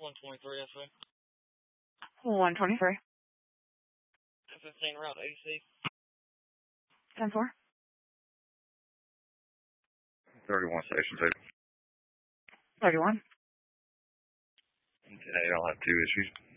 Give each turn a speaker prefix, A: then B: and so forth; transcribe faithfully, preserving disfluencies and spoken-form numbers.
A: one twenty-three, F A.
B: one twenty-three.
A: ten fifteen, route A C.
B: ten four.
C: thirty-one, station two.
B: thirty-one.
C: Today I'll have two issues.